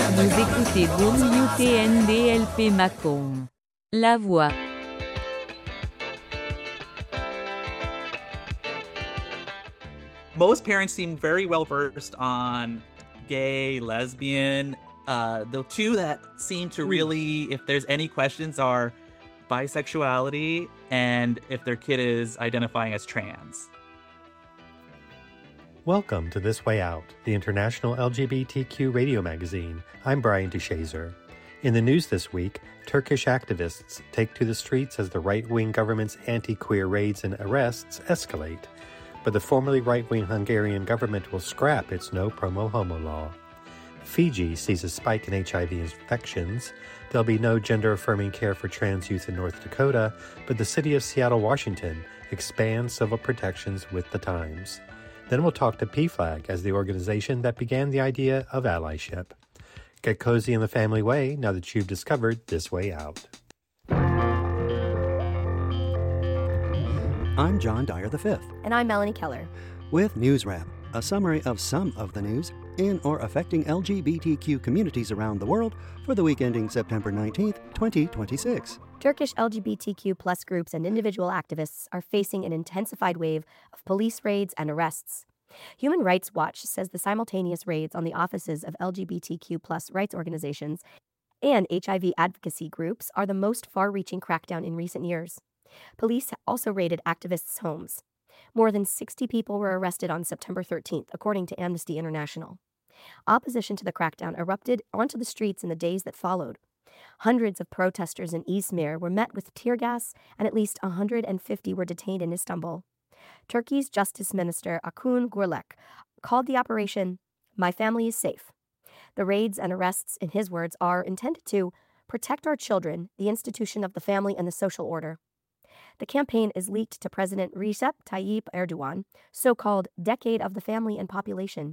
Vous écoutez WTNDLP Macomb. La voix. Most parents seem very well versed on gay, lesbian. The two that seem to really, if there's any questions, are bisexuality and if their kid is identifying as trans. Welcome to This Way Out, the international LGBTQ radio magazine. I'm Brian DeShazer. In the news this week, Turkish activists take to the streets as the right-wing government's anti-queer raids and arrests escalate. But the formerly right-wing Hungarian government will scrap its no-promo homo law. Fiji sees a spike in HIV infections. There'll be no gender-affirming care for trans youth in North Dakota, but the city of Seattle, Washington expands civil protections with the times. Then we'll talk to PFLAG as the organization that began the idea of allyship. Get cozy in the family way now that you've discovered This Way Out. I'm John Dyer V. And I'm Melanie Keller. With News Wrap, a summary of some of the news in or affecting LGBTQ communities around the world for the week ending September 19th, 2026. Turkish LGBTQ plus groups and individual activists are facing an intensified wave of police raids and arrests. Human Rights Watch says the simultaneous raids on the offices of LGBTQ plus rights organizations and HIV advocacy groups are the most far-reaching crackdown in recent years. Police also raided activists' homes. More than 60 people were arrested on September 13th, according to Amnesty International. Opposition to the crackdown erupted onto the streets in the days that followed. Hundreds of protesters in Izmir were met with tear gas, and at least 150 were detained in Istanbul. Turkey's Justice Minister Akun Gürlek called the operation, "My family is safe." The raids and arrests, in his words, are intended to protect our children, the institution of the family, and the social order. The campaign is leaked to President Recep Tayyip Erdogan, so-called Decade of the Family and Population.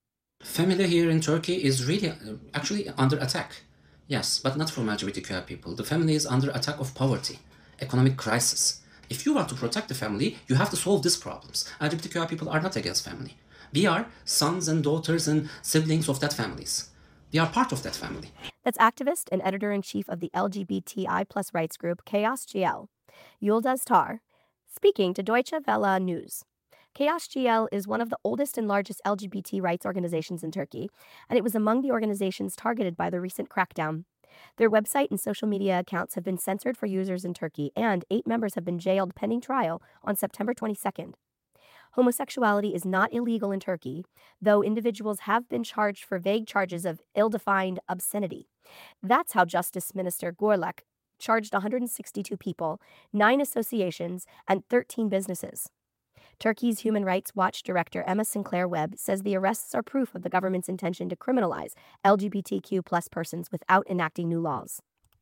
Family here in Turkey is really actually under attack. Yes, but not from LGBTQI people. The family is under attack of poverty, economic crisis. If you want to protect the family, you have to solve these problems. LGBTQI people are not against family. We are sons and daughters and siblings of that families. We are part of that family. That's activist and editor-in-chief of the LGBTI plus rights group Chaos GL, Yıldız Tar, speaking to Deutsche Welle News. Chaos GL is one of the oldest and largest LGBT rights organizations in Turkey, and it was among the organizations targeted by the recent crackdown. Their website and social media accounts have been censored for users in Turkey, and 8 members have been jailed pending trial on September 22nd. Homosexuality is not illegal in Turkey, though individuals have been charged for vague charges of ill-defined obscenity. That's how Justice Minister Gürlek charged 162 people, 9 associations, and 13 businesses. Turkey's Human Rights Watch director Emma Sinclair Webb says the arrests are proof of the government's intention to criminalize LGBTQ plus persons without enacting new laws.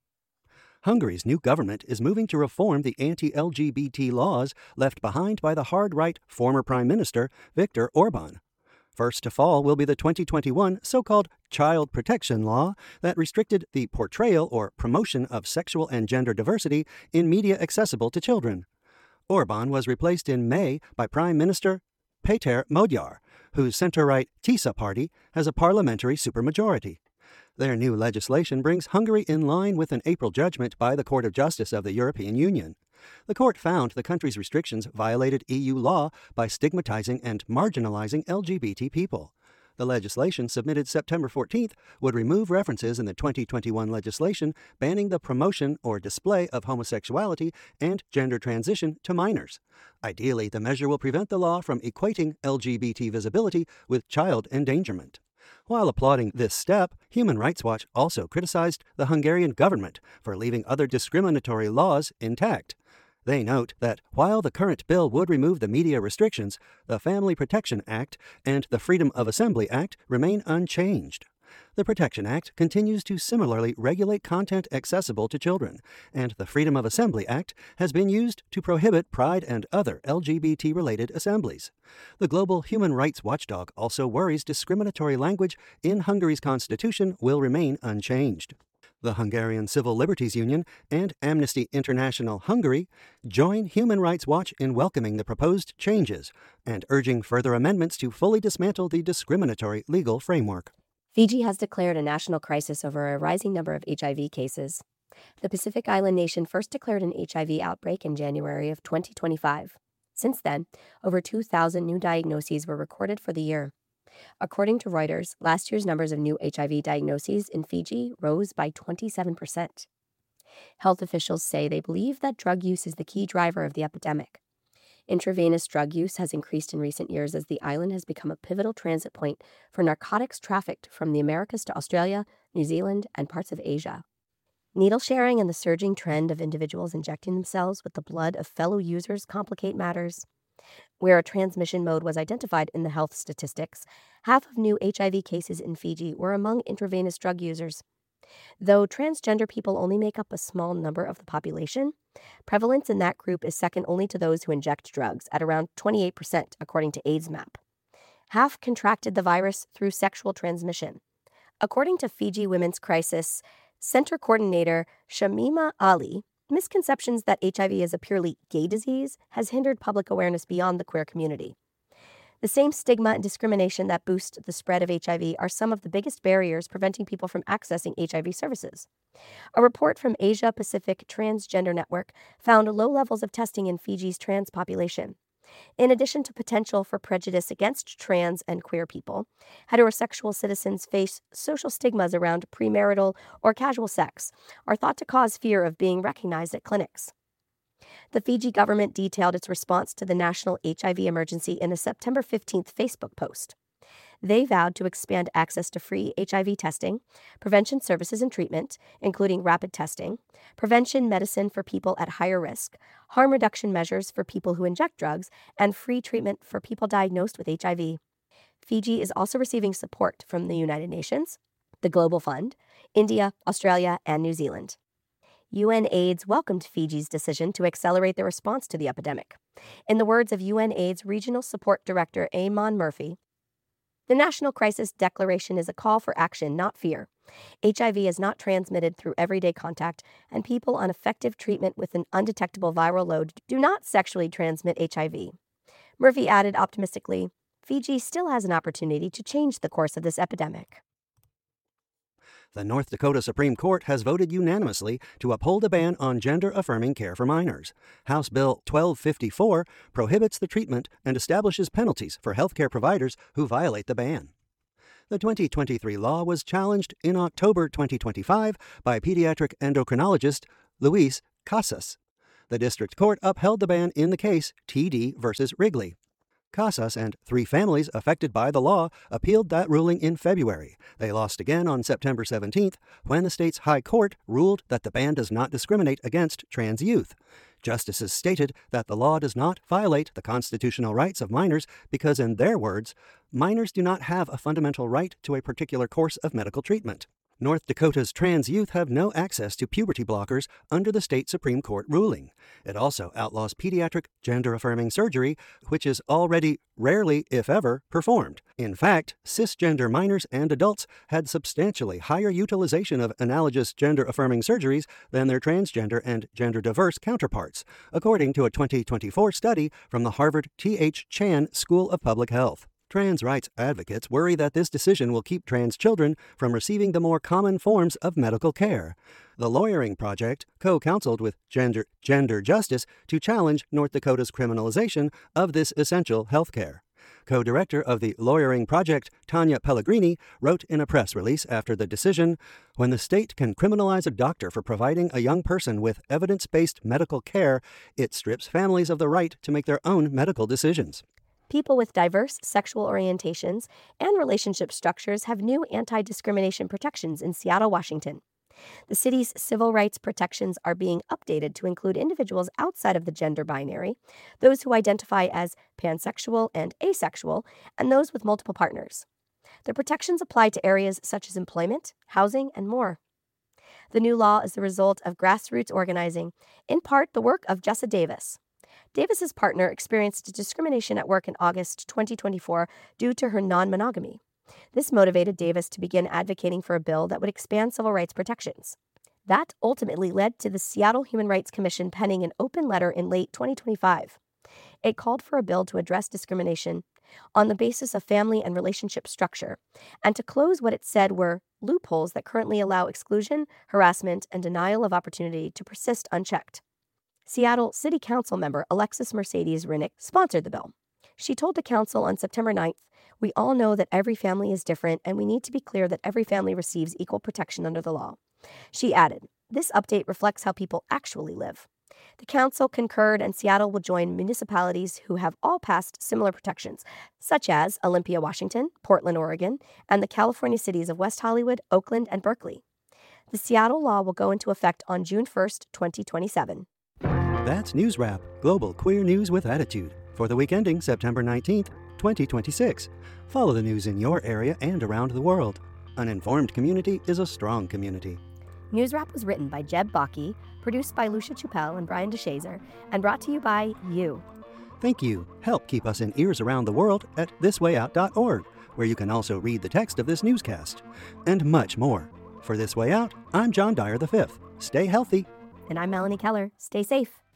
Hungary's new government is moving to reform the anti-LGBT laws left behind by the hard-right former Prime Minister Viktor Orban. First to fall will be the 2021 so-called Child Protection Law that restricted the portrayal or promotion of sexual and gender diversity in media accessible to children. Orban was replaced in May by Prime Minister Péter Magyar, whose center-right TISA party has a parliamentary supermajority. Their new legislation brings Hungary in line with an April judgment by the Court of Justice of the European Union. The court found the country's restrictions violated EU law by stigmatizing and marginalizing LGBT people. The legislation submitted September 14th would remove references in the 2021 legislation banning the promotion or display of homosexuality and gender transition to minors. Ideally, the measure will prevent the law from equating LGBT visibility with child endangerment. While applauding this step, Human Rights Watch also criticized the Hungarian government for leaving other discriminatory laws intact. They note that while the current bill would remove the media restrictions, the Family Protection Act and the Freedom of Assembly Act remain unchanged. The Protection Act continues to similarly regulate content accessible to children, and the Freedom of Assembly Act has been used to prohibit pride and other LGBT-related assemblies. The global human rights watchdog also worries discriminatory language in Hungary's constitution will remain unchanged. The Hungarian Civil Liberties Union and Amnesty International Hungary join Human Rights Watch in welcoming the proposed changes and urging further amendments to fully dismantle the discriminatory legal framework. Fiji has declared a national crisis over a rising number of HIV cases. The Pacific Island nation first declared an HIV outbreak in January of 2025. Since then, over 2,000 new diagnoses were recorded for the year. According to Reuters, last year's numbers of new HIV diagnoses in Fiji rose by 27%. Health officials say they believe that drug use is the key driver of the epidemic. Intravenous drug use has increased in recent years as the island has become a pivotal transit point for narcotics trafficked from the Americas to Australia, New Zealand, and parts of Asia. Needle sharing and the surging trend of individuals injecting themselves with the blood of fellow users complicate matters. Where a transmission mode was identified in the health statistics, half of new HIV cases in Fiji were among intravenous drug users. Though transgender people only make up a small number of the population, prevalence in that group is second only to those who inject drugs, at around 28%, according to AIDSmap. Half contracted the virus through sexual transmission. According to Fiji Women's Crisis Center Coordinator Shamima Ali, misconceptions that HIV is a purely gay disease has hindered public awareness beyond the queer community. The same stigma and discrimination that boost the spread of HIV are some of the biggest barriers preventing people from accessing HIV services. A report from Asia Pacific Transgender Network found low levels of testing in Fiji's trans population. In addition to potential for prejudice against trans and queer people, heterosexual citizens face social stigmas around premarital or casual sex, are thought to cause fear of being recognized at clinics. The Fiji government detailed its response to the national HIV emergency in a September 15th Facebook post. They vowed to expand access to free HIV testing, prevention services and treatment, including rapid testing, prevention medicine for people at higher risk, harm reduction measures for people who inject drugs, and free treatment for people diagnosed with HIV. Fiji is also receiving support from the United Nations, the Global Fund, India, Australia, and New Zealand. UNAIDS welcomed Fiji's decision to accelerate the response to the epidemic. In the words of UNAIDS Regional Support Director Eamon Murphy, "The National Crisis Declaration is a call for action, not fear. HIV is not transmitted through everyday contact, and people on effective treatment with an undetectable viral load do not sexually transmit HIV." Murphy added optimistically, "Fiji still has an opportunity to change the course of this epidemic." The North Dakota Supreme Court has voted unanimously to uphold a ban on gender-affirming care for minors. House Bill 1254 prohibits the treatment and establishes penalties for healthcare providers who violate the ban. The 2023 law was challenged in October 2025 by pediatric endocrinologist Luis Casas. The district court upheld the ban in the case TD versus Wrigley. Casas and 3 families affected by the law appealed that ruling in February. They lost again on September 17th when the state's high court ruled that the ban does not discriminate against trans youth. Justices stated that the law does not violate the constitutional rights of minors because, in their words, minors do not have a fundamental right to a particular course of medical treatment. North Dakota's trans youth have no access to puberty blockers under the state Supreme Court ruling. It also outlaws pediatric gender-affirming surgery, which is already rarely, if ever, performed. In fact, cisgender minors and adults had substantially higher utilization of analogous gender-affirming surgeries than their transgender and gender-diverse counterparts, according to a 2024 study from the Harvard T.H. Chan School of Public Health. Trans rights advocates worry that this decision will keep trans children from receiving the more common forms of medical care. The Lawyering Project co-counseled with Gender Justice to challenge North Dakota's criminalization of this essential health care. Co-director of the Lawyering Project, Tanya Pellegrini, wrote in a press release after the decision, "When the state can criminalize a doctor for providing a young person with evidence-based medical care, it strips families of the right to make their own medical decisions." People with diverse sexual orientations and relationship structures have new anti-discrimination protections in Seattle, Washington. The city's civil rights protections are being updated to include individuals outside of the gender binary, those who identify as pansexual and asexual, and those with multiple partners. The protections apply to areas such as employment, housing, and more. The new law is the result of grassroots organizing, in part the work of Jessa Davis. Davis's partner experienced discrimination at work in August 2024 due to her non-monogamy. This motivated Davis to begin advocating for a bill that would expand civil rights protections. That ultimately led to the Seattle Human Rights Commission penning an open letter in late 2025. It called for a bill to address discrimination, on the basis of family and relationship structure, and to close what it said were loopholes that currently allow exclusion, harassment, and denial of opportunity to persist unchecked. Seattle City Council member Alexis Mercedes Rinnick sponsored the bill. She told the council on September 9th, "We all know that every family is different, and we need to be clear that every family receives equal protection under the law." She added, "This update reflects how people actually live." The council concurred, and Seattle will join municipalities who have all passed similar protections, such as Olympia, Washington, Portland, Oregon, and the California cities of West Hollywood, Oakland, and Berkeley. The Seattle law will go into effect on June 1st, 2027. That's News Wrap, global queer news with attitude, for the week ending September 19th, 2026. Follow the news in your area and around the world. An informed community is a strong community. News Wrap was written by Jeb Bakke, produced by Lucia Chappelle and Brian DeShazer, and brought to you by you. Thank you. Help keep us in ears around the world at thiswayout.org, where you can also read the text of this newscast, and much more. For This Way Out, I'm John Dyer V. Stay healthy. And I'm Melanie Keller. Stay safe.